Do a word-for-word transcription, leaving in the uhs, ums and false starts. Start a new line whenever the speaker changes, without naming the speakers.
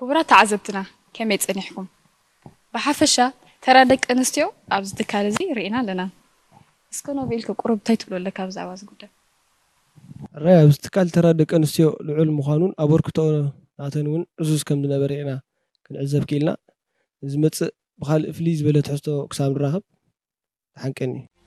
ክቡራት ተዓዘብትና ከመይ ፀኒሕኩም ብሓፈሻ ተራ ደቂ ኣንስትዮ ኣብዚ ትካል እዚ ርኢና ኣለና እስከ ኖቤልከ ቁሩብ እንታይ ትብሉ ኣለካ ብዛዕባ እዚ ጉዳይ
ራይ ኣብዚ ትካል ተራ ደቂ ኣንስትዮ ልዑል ምዃኑን ኣበርክቶ ናተን እውን ዕዙዝ ከም ዝነበረ ኢና ክንዕዘብ ክኢልና ዝመፅእ ብካልእ ፍልይ ዝበለ ትሕዝቶ ክሳብ ንራኸብ ተሓንቀኒ